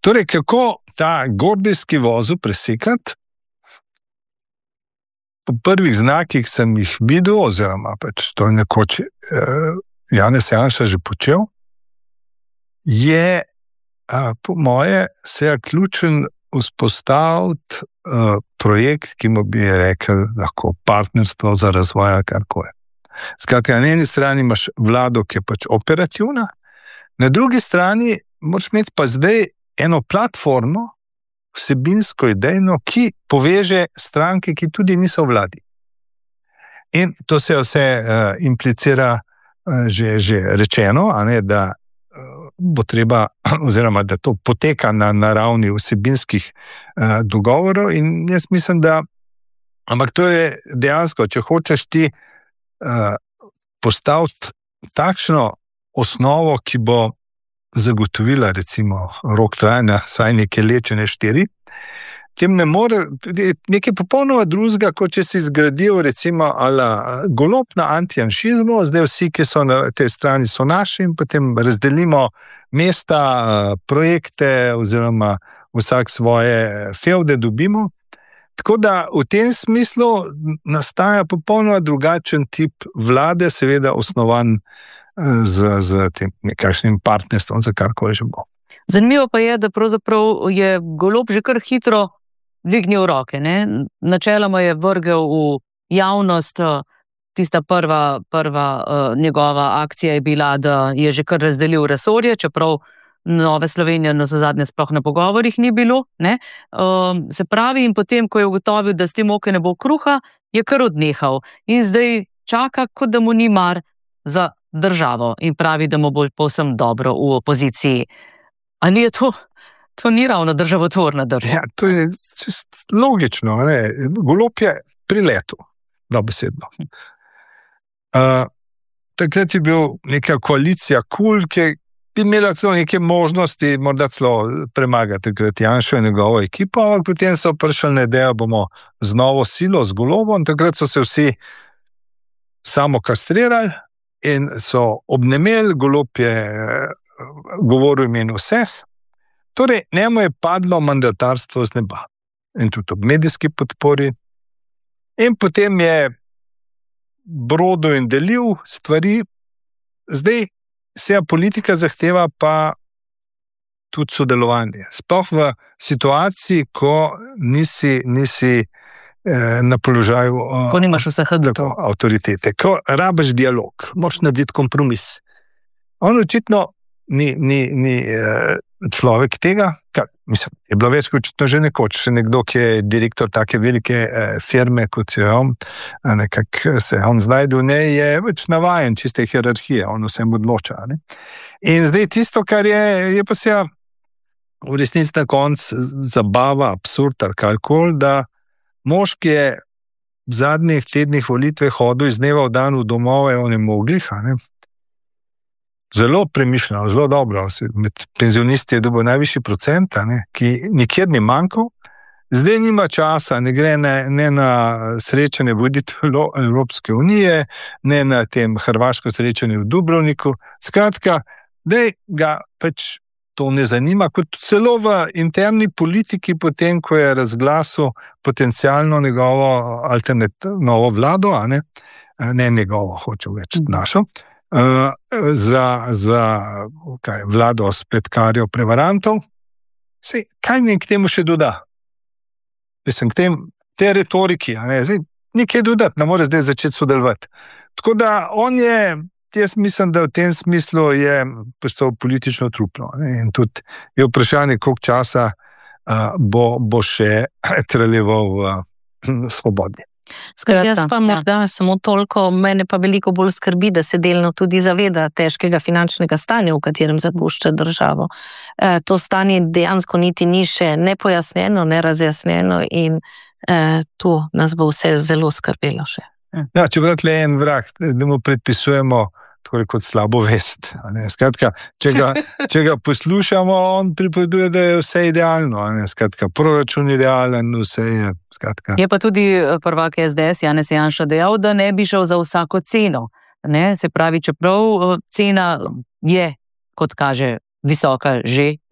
Torej, kako ta gordijski vozel presekati? Po prvih znakih sem jih videl, oziroma pač to je nekoč Janez Janša že počel, je po moje se ključen vzpostaviti projekt, ki mu bi rekel lahko partnerstvo za razvoj, karkoli. Skratka, na eni strani imaš vlado, ki je pač operativna, na drugi strani moraš imeti pa zdaj eno platformo, vsebinsko idejno, ki poveže stranke, ki tudi niso v vladi. In to se vse implicira že rečeno, a ne, da bo treba, oziroma da to poteka na ravni vsebinskih dogovorov, in jaz mislim, da ampak to je dejansko, če hočeš ti postaviti takšno osnovo, ki bo zagotovila recimo rok trajanja saj neke lečene 4, tem ne more nekaj popolnoma drugega, kot če si zgradil recimo Golob na antijanšizmu, zdaj vsi, ki so na tej strani, so naši in potem razdelimo mesta, projekte oziroma vsak svoje fevde dobimo. Tako da v tem smislu nastaja popolnoma drugačen tip vlade, seveda osnovan z tem nekakšnim partnerstvom, za karkoli že bo. Zanimivo pa je, da pravzaprav je Golob že kar hitro dvignil roke, ne? Načeloma je vrgel v javnost, tista prva njegova akcija je bila, da je že kar razdelil resorje, čeprav Nove Slovenije navsezadnje sploh na pogovorih ni bilo, ne? Se pravi, in potem, ko je ugotovil, da s tem moke ne bo kruha, je kar odnehal. In zdaj čaka, kot da mu ni mar za državo in pravi, da mu bo povsem dobro v opoziciji. Ali je to ni ravno državotvorna država? Ja, to je logično, ne? Golob je priletel, dobesedno. Takrat je bil neka koalicija KUL, ki bi imela celo neke možnosti, morda celo premagati takrat Janšo in njegovo ekipo, ampak potem so prišli na idejo, bomo z novo silo, z Golobom, takrat so se vsi samo kastrirali in so obnemeli, Golob je govoril v imenu vseh. Torej, njemu je padlo mandatarstvo z neba in tudi ob medijski podpori. In potem je brodil in delil stvari. Zdaj se politika zahteva pa tudi sodelovanje. Sploh v situaciji, ko nisi na položaju ko nimaš vseh avtoritete, ko rabiš dialog, moraš narediti kompromis. On očitno ni človek tega, kar, mislim, je bilo več kot očitno že nekoč, še nekdo, ki je direktor take velike firme, kot je on, nekako se on znajde v njej, je več navajen čiste hierarhije, on vsem odloča. Ne? In zdaj tisto, kar je pa se v resnici na koncu zabava, absurd, karkoli, da mož, ki je v zadnjih tednih volitve hodil iz dneva v dan v domove onemoglih, zelo premišljeno, zelo dobro. Med penzionisti je dobil najvišji procent, ki nikjer ni manjkal. Zdaj nima časa, ne gre ne na srečanje voditeljev Evropske unije, ne na tem hrvaško srečanje v Dubrovniku. Skratka, da ga pač to ne zanima, kot celo v interni politiki, potem, ko je razglasil potencialno njegovo novo vlado, ne njegovo, hočem reči, našo, za vlado spletkarjev, prevarantov. Sej, kaj ne k temu še doda? Mislim, k te retoriki, zdaj, nekaj dodati, ne more zdaj začeti sodelovati. Tako da on je, jaz mislim, da v tem smislu je postal politično truplo. In tudi je vprašanje, koliko časa bo še kraljeval v svobodi. Jaz pa morda samo toliko, mene pa veliko bolj skrbi, da se delno tudi zaveda težkega finančnega stanja, v katerem zapušča državo. To stanje dejansko niti ni še nepojasnjeno, nerazjasnjeno in tu nas bo vse zelo skrbelo še. Ja, čeprav tle en vrag, da mu predpisujemo tako kot slabo vest. Skratka, če ga poslušamo, on pripoveduje, da je vse idealno. Skratka, proračun idealen, vse je. Skratka. Je pa tudi prvak SDS Janez Janša dejal, da ne bi šel za vsako ceno. Se pravi, čeprav cena je, kot kaže, visoka že